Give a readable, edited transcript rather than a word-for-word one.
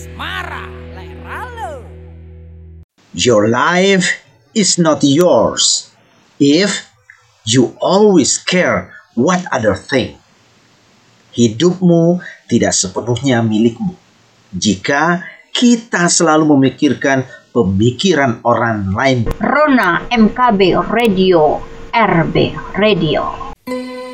asmara leralo. Your life is not yours if you always care what other think. Hidupmu tidak sepenuhnya milikmu jika kita selalu memikirkan pemikiran orang lain. Rona MKB Radio, RB Radio.